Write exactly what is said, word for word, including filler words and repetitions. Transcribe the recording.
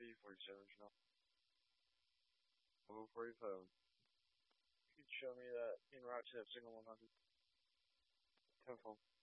G forty-seven, you know. Level forty-seven. You could show me that in route to that signal one hundred. Tenfold.